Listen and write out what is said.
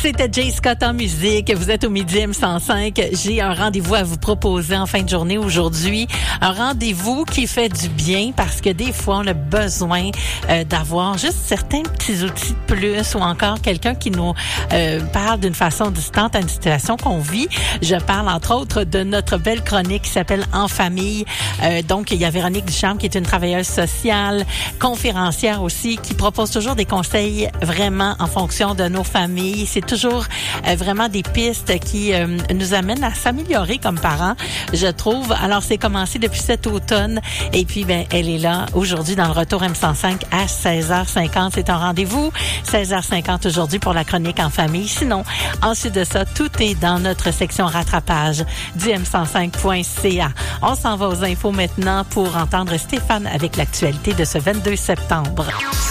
C'était Jay Scott en musique. Vous êtes au Midi M105. J'ai un rendez-vous à vous proposer en fin de journée aujourd'hui. Un rendez-vous qui fait du bien parce que des fois, on a besoin d'avoir juste certains petits outils de plus ou encore quelqu'un qui nous parle d'une façon distante à une situation qu'on vit. Je parle entre autres de notre belle chronique qui s'appelle En famille. Donc, il y a Véronique Ducharme qui est une travailleuse sociale, conférencière aussi, qui propose toujours des conseils vraiment en fonction de nos familles. C'est toujours vraiment des pistes qui nous amènent à s'améliorer comme parents, je trouve. Alors, c'est commencé depuis cet automne. Et puis, elle est là aujourd'hui dans le Retour M105 à 16h50. C'est un rendez-vous. 16h50 aujourd'hui pour la chronique En famille. Sinon, ensuite de ça, tout est dans notre section rattrapage du M105.ca. On s'en va aux infos maintenant pour entendre Stéphane avec l'actualité de ce 22 septembre.